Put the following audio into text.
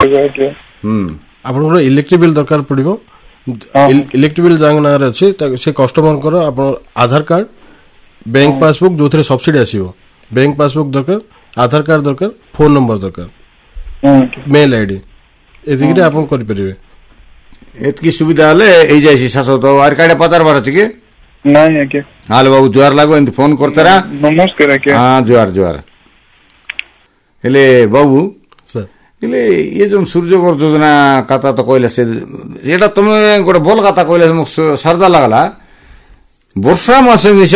ଆଜ୍ଞା। ଆପଣଙ୍କର electric bill ଦରକାର ପଡିବ। ଇଲେକ୍ଟ୍ରିକ୍ ବିଲ୍ ଯାଙ୍କ ନାଁରେ ଅଛି ସେ କଷ୍ଟମରଙ୍କର ଆପଣ ଆଧାର କାର୍ଡ, ବ୍ୟାଙ୍କ ପାସବୁକ୍ ଯୋଉଥିରେ ସବସିଡି ଆସିବ, ବ୍ୟାଙ୍କ ପାସବୁକ୍ ଦରକାର, ଆଧାର କାର୍ଡ ଦରକାର, ଫୋନ ନମ୍ବର ଦରକାର, ମେଲ୍ ଆଇଡି, ଏତିକିରେ ଆପଣ କରିପାରିବେ। ଏତିକି ସୁବିଧା ହେଲେ ହେଇଯାଇଛି ଶାଶ୍ୱତ। ଆର କାର୍ଡ ପଚାରବାର ଅଛି କି? ନାଇଁ ଆଜ୍ଞା। ହାଲୋ ବାବୁ ଜୁହାର ଲାଗୁ ଏମିତି ଫୋନ କରତାରା। ନମସ୍କାର ଆଜ୍ଞା। ହଁ ଜୁହାର ଜୁହାର। ହେଲେ ବାବୁ ସାର୍ ହେଲେ ये जो सूर्यघर योजना खाता तो कहले से एटा तुम गोटे भल खाता कहले श्रद्धा लगला। वर्षा मास